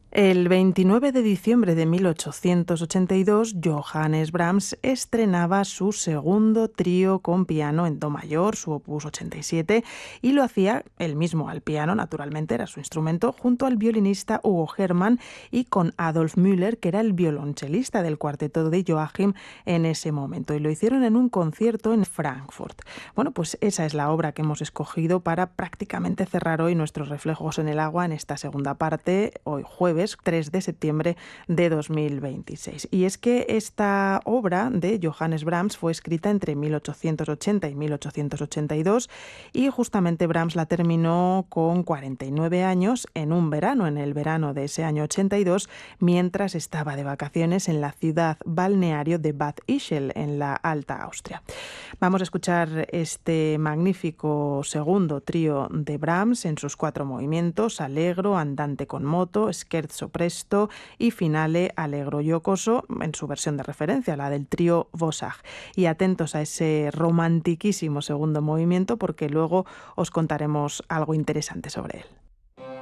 El 29 de diciembre de 1882, Johannes Brahms estrenaba su segundo trío con piano en do mayor, su opus 87, y lo hacía él mismo al piano, naturalmente era su instrumento, junto al violinista Hugo Hermann y con Adolf Müller, que era el violonchelista del cuarteto de Joachim en ese momento. Y lo hicieron en un concierto en Frankfurt. Bueno, pues esa es la obra que hemos escogido para prácticamente cerrar hoy nuestros reflejos en el agua en esta segunda parte, hoy jueves 3 de septiembre de 2026. Y es que esta obra de Johannes Brahms fue escrita entre 1880 y 1882 y justamente Brahms la terminó con 49 años en un verano, en el verano de ese año 82, mientras estaba de vacaciones en la ciudad balneario de Bad Ischl, en la Alta Austria. Vamos a escuchar este magnífico segundo trío de Brahms en sus 4 movimientos: Allegro, Andante con moto, Scherzo presto y Finale allegro giocoso, en su versión de referencia, la del trío Vosag. Y atentos a ese romantiquísimo segundo movimiento, porque luego os contaremos algo interesante sobre él.